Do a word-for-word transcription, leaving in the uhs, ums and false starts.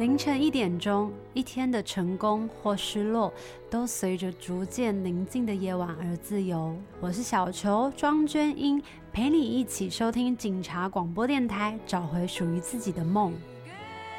凌晨一点钟，一天的成功或失落，都随着逐渐宁静的夜晚而自由。我是小球庄娟英，陪你一起收听警察广播电台，找回属于自己的梦。